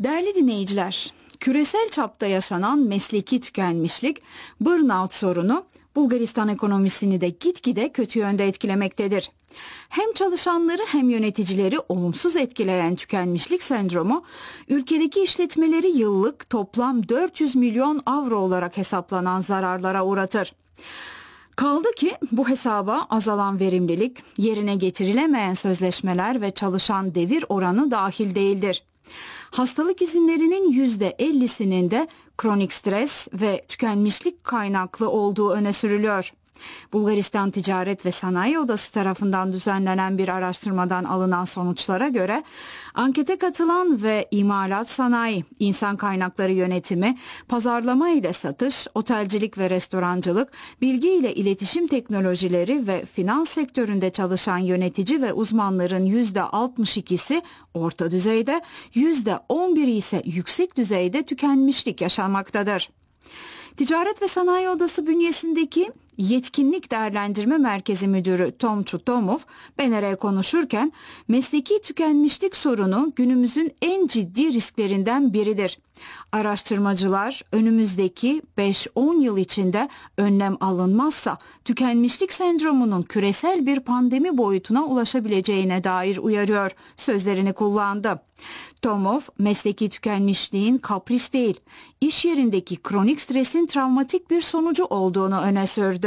Değerli dinleyiciler, küresel çapta yaşanan mesleki tükenmişlik, burnout sorunu Bulgaristan ekonomisini de gitgide kötü yönde etkilemektedir. Hem çalışanları hem yöneticileri olumsuz etkileyen tükenmişlik sendromu, ülkedeki işletmeleri yıllık toplam 400 milyon avro olarak hesaplanan zararlara uğratır. Kaldı ki bu hesaba azalan verimlilik, yerine getirilemeyen sözleşmeler ve çalışan devir oranı dahil değildir. Hastalık izinlerinin %50'sinin de kronik stres ve tükenmişlik kaynaklı olduğu öne sürülüyor. Bulgaristan Ticaret ve Sanayi Odası tarafından düzenlenen bir araştırmadan alınan sonuçlara göre ankete katılan ve imalat sanayi, insan kaynakları yönetimi, pazarlama ile satış, otelcilik ve restorancılık, bilgi ile iletişim teknolojileri ve finans sektöründe çalışan yönetici ve uzmanların %62'si orta düzeyde, %11'i ise yüksek düzeyde tükenmişlik yaşamaktadır. Ticaret ve Sanayi Odası bünyesindeki Yetkinlik Değerlendirme Merkezi Müdürü Tomçu Tomov, BNR'ye konuşurken mesleki tükenmişlik sorunu günümüzün en ciddi risklerinden biridir. Araştırmacılar önümüzdeki 5-10 yıl içinde önlem alınmazsa tükenmişlik sendromunun küresel bir pandemi boyutuna ulaşabileceğine dair uyarıyor sözlerini kullandı. Tomov, mesleki tükenmişliğin kapris değil, iş yerindeki kronik stresin travmatik bir sonucu olduğunu öne sürdü.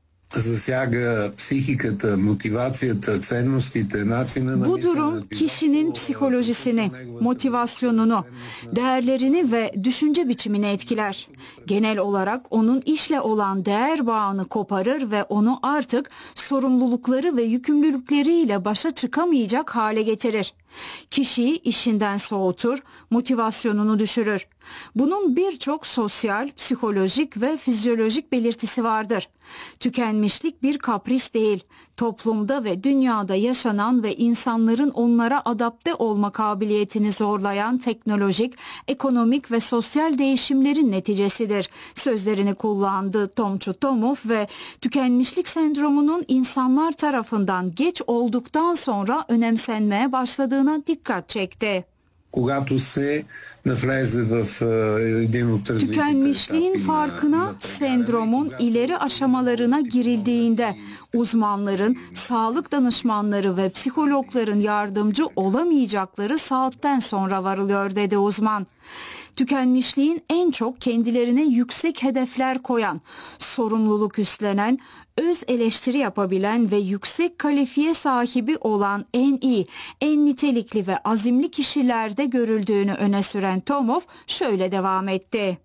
Bu durum kişinin psikolojisini, motivasyonunu, değerlerini ve düşünce biçimini etkiler. Genel olarak onun işle olan değer bağını koparır ve onu artık sorumlulukları ve yükümlülükleriyle başa çıkamayacak hale getirir. Kişiyi işinden soğutur, motivasyonunu düşürür. Bunun birçok sosyal, psikolojik ve fizyolojik belirtisi vardır. Tükenmişlik bir kapris değil, toplumda ve dünyada yaşanan ve insanların onlara adapte olma kabiliyetini zorlayan teknolojik, ekonomik ve sosyal değişimlerin neticesidir. Sözlerini kullandı Tomçu Tomov ve tükenmişlik sendromunun insanlar tarafından geç olduktan sonra önemsenmeye başladığına dikkat çekti. Tükenmişliğin farkına, sendromun ileri aşamalarına girildiğinde uzmanların, sağlık danışmanları ve psikologların yardımcı olamayacakları saatten sonra varılıyor dedi uzman. Tükenmişliğin en çok kendilerine yüksek hedefler koyan, sorumluluk üstlenen, öz eleştiri yapabilen ve yüksek kalifiye sahibi olan en iyi, en nitelikli ve azimli kişilerde görüldüğünü öne süren Tomov şöyle devam etti.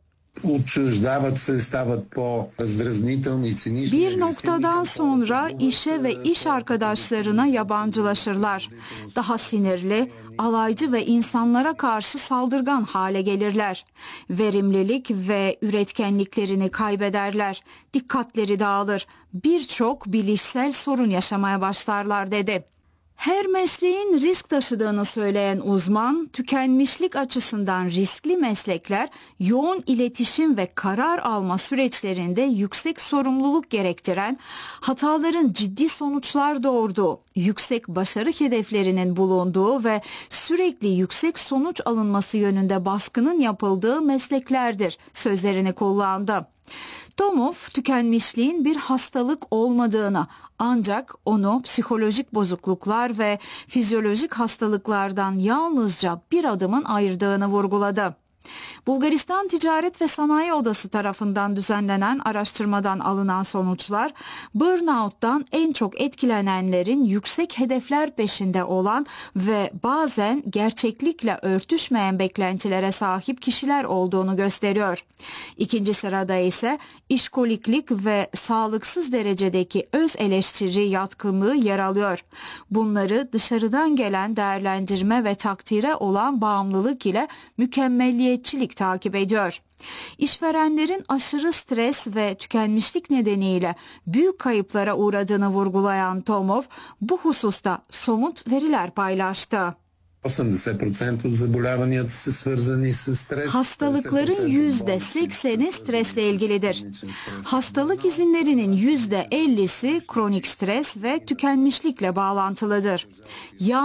Bir noktadan sonra işe ve iş arkadaşlarına yabancılaşırlar. Daha sinirli, alaycı ve insanlara karşı saldırgan hale gelirler. Verimlilik ve üretkenliklerini kaybederler. Dikkatleri dağılır. Birçok bilişsel sorun yaşamaya başlarlar dedi. Her mesleğin risk taşıdığını söyleyen uzman, tükenmişlik açısından riskli meslekler yoğun iletişim ve karar alma süreçlerinde yüksek sorumluluk gerektiren, hataların ciddi sonuçlar doğurduğu, yüksek başarı hedeflerinin bulunduğu ve sürekli yüksek sonuç alınması yönünde baskının yapıldığı mesleklerdir sözlerini kullandı. Tomov, tükenmişliğin bir hastalık olmadığını, ancak onu psikolojik bozukluklar ve fizyolojik hastalıklardan yalnızca bir adımın ayırdığını vurguladı. Bulgaristan Ticaret ve Sanayi Odası tarafından düzenlenen araştırmadan alınan sonuçlar, burnout'tan en çok etkilenenlerin yüksek hedefler peşinde olan ve bazen gerçeklikle örtüşmeyen beklentilere sahip kişiler olduğunu gösteriyor. İkinci sırada ise işkoliklik ve sağlıksız derecedeki öz eleştiri yatkınlığı yer alıyor. Bunları dışarıdan gelen değerlendirme ve takdire olan bağımlılık ile mükemmelliyetçilik takip ediyor. İşverenlerin aşırı stres ve tükenmişlik nedeniyle büyük kayıplara uğradığını vurgulayan Tomov bu hususta somut veriler paylaştı. Hastalıkların %80'i stresle ilgilidir. Hastalık izinlerinin %50'si kronik stres ve tükenmişlikle bağlantılıdır.